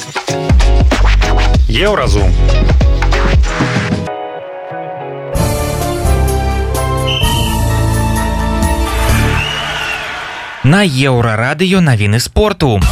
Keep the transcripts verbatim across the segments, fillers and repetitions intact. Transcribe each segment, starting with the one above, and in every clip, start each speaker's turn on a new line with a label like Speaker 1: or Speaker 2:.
Speaker 1: Еўразум.
Speaker 2: На Еўрарадыё навіны спорту.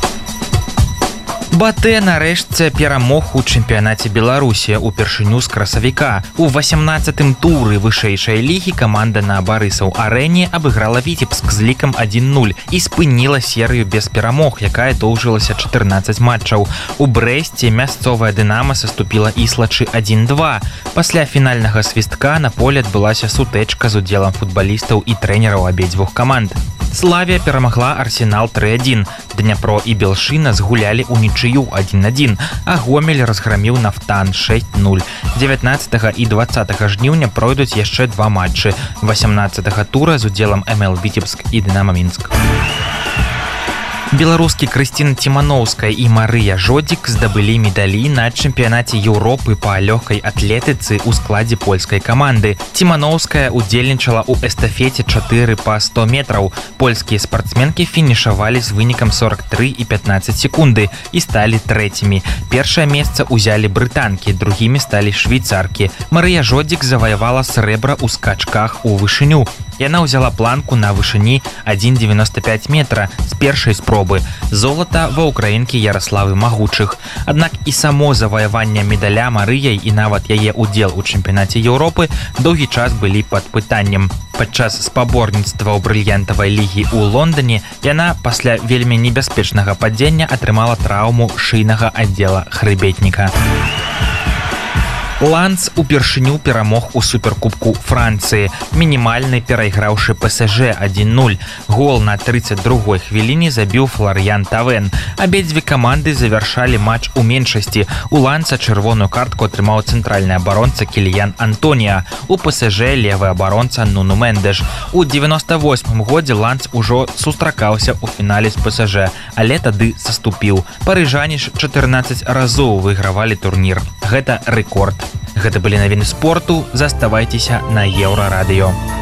Speaker 2: Батэ нарэшце перамог у чэмпіянаце Беларусі упершыню з красавіка. У васямнаццатым туры вышэйшай лігі каманда на Барысаў-арэне абыграла Віцебск з лікам адзін нуль і спыніла серыю без перамог, якая доўжылася чатырнаццаць матчаў. У Брэсце мясцовая Дынама саступіла Іслачы адзін два. Пасля фінальнага свістка на поле адбылася сутэчка з удзелам футбалістаў і трэнераў абедзвюх каманд. Славія перамагла Арсенал тры адзін. Дняпро і Белшына згулялі ўнічыю адзін адзін, а Гомель разграміў Нафтан шэсць нуль. дзевятнаццатага і дваццатага жніўня пройдуць яшчэ два матчы васямнаццатага тура з удзелам эм эл Віцебск і Дынама Мінск. Беларускі Крысціна Ціманоўская і Марыя Жодзік здабылі медалі на чэмпіянаце Еўропы па лёгкай атлетыцы ў складзе польскай каманды. Ціманоўская удзельнічала ў эстафеце чатыры па сто метраў. Польскія спартсменкі фінішавалі з вынікам сорок тры і пятнаццаць секунды і сталі трэцімі. Першае месца ўзялі брытанкі, другімі сталі швейцаркі. Марыя Жодзік заваявала срэбра ў скачках у вышыню. Яна ўзяла планку на вышыні адзін дзевяноста пяць метра з першай спробы. Золата ва ўкраінкі Яраславы Магучых. Аднак і само заваяванне медаля Марыяй і нават яе ўдзел у чэмпіянаце Еўропы доўгі час былі пад пытаннем. Падчас спаборніцтва ў брыльянтавай лігі ў Лондоне яна пасля вельмі небяспечнага падзення атрымала траўму шыйнага аддзела хрыбетніка. Ланц упершыню перамог у суперкубку Францыі, мінімальны перайграўшы пэ эс жэ адзін нуль. Гол на трыццаць другой хвіліне забіў Флар'ян Тавен. Абедзве каманды завяршалі матч у меншасці. У Ланца чырвоную картку атрымаў цэнтральны абаронца Кіліян Антонія. У пэ эс жэ левы абаронца Нуну Мендеш. У дзевяноста восьмым годзе Ланц ужо сустракаўся ў фінале з пэ эс жэ, але тады саступіў. Парыжане ж чатырнаццаць разоў выйгравалі турнір. Гэта рэкорд. Гэта былі навіны спорту. Заставайцеся на Еўрарадыё.